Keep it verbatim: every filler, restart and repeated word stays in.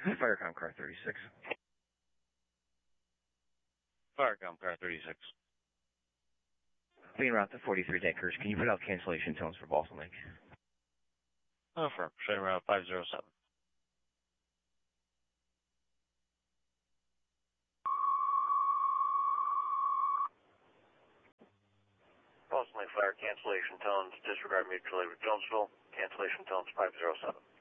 Firecom car thirty-six. Firecom car thirty-six. Being route to forty-three Deckers, can you put out cancellation tones for Boston Lake? Oh, firm. Showing route five zero seven. Boston Lake Flyer, cancellation tones, disregard mutual aid with Jonesville, cancellation tones five zero seven.